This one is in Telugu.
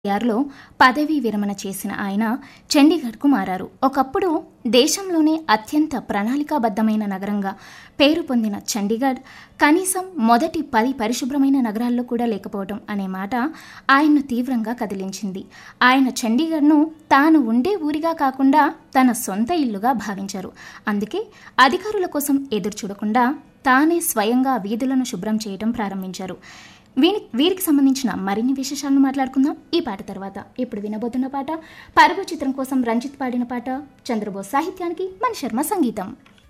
లో పదవీ విరమణ చేసిన ఆయన చండీగఢ్కు మారారు. ఒకప్పుడు దేశంలోనే అత్యంత ప్రణాళికాబద్ధమైన నగరంగా పేరు పొందిన చండీగఢ్ కనీసం మొదటి 10 పరిశుభ్రమైన నగరాల్లో కూడా లేకపోవడం అనే మాట ఆయన్ను తీవ్రంగా కదిలించింది. ఆయన చండీగఢ్ను తాను ఉండే ఊరిగా కాకుండా తన సొంత ఇల్లుగా భావించారు. అందుకే అధికారుల కోసం ఎదురు చూడకుండా తానే స్వయంగా వీధులను శుభ్రం చేయడం ప్రారంభించారు. వీరికి సంబంధించిన మరిన్ని విశేషాలను మాట్లాడుకుందాం ఈ పాట తర్వాత. ఇప్పుడు వినబోతున్న పాట పరుగు చిత్రం కోసం రంజిత్ పాడిన పాట. చంద్రబోస్ సాహిత్యానికి మణి శర్మ సంగీతం.